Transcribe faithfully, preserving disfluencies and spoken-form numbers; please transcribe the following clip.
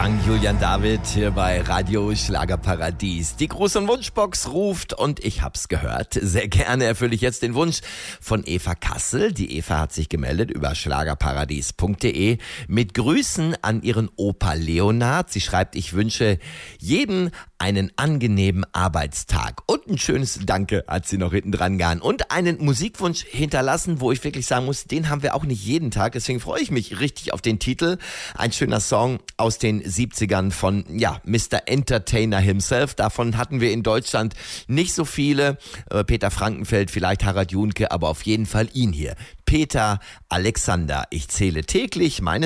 Sankt Julian David hier bei Radio Schlagerparadies. Die Gruß- und Wunschbox ruft und ich hab's gehört. Sehr gerne erfülle ich jetzt den Wunsch von Eva Kassel. Die Eva hat sich gemeldet über schlagerparadies punkt de mit Grüßen an ihren Opa Leonard. Sie schreibt, ich wünsche jedem einen angenehmen Arbeitstag und ein schönes Danke hat sie noch hinten dran gehauen und einen Musikwunsch hinterlassen, wo ich wirklich sagen muss, den haben wir auch nicht jeden Tag, deswegen freue ich mich richtig auf den Titel. Ein schöner Song aus den siebzigern von, ja, Mister Entertainer himself. Davon hatten wir in Deutschland nicht so viele. Äh, Peter Frankenfeld, vielleicht Harald Junke, aber auf jeden Fall ihn hier. Peter Alexander. Ich zähle täglich meine